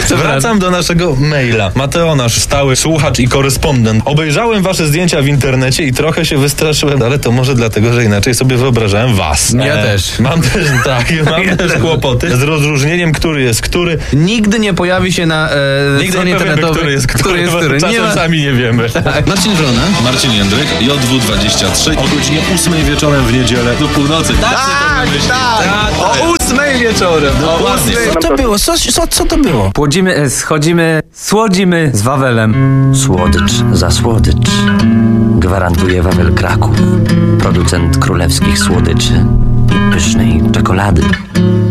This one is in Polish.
Wracam do naszego maila. Mateo, nasz stały słuchacz i korespondent. Obejrzałem wasze zdjęcia w internecie i trochę się wystraszyłem, ale to może dlatego, że inaczej sobie wyobrażałem was. Ja też. Mam też kłopoty z rozróżnieniem, który jest który. Nigdy nie pojawi się na Nigdy stronie nie powiemy, internetowej, który jest który. Czasem sami nie wiemy. Marcin Wrona. Marcin Jędryk, JW23 o godzinie 8 wieczorem w niedzielę do północy. Tak. O 8 wieczorem. Co to było? Co to było? Słodzimy z Wawelem. Słodycz za słodycz. Gwarantuje Wawel Kraków. Producent królewskich słodyczy i pysznej czekolady.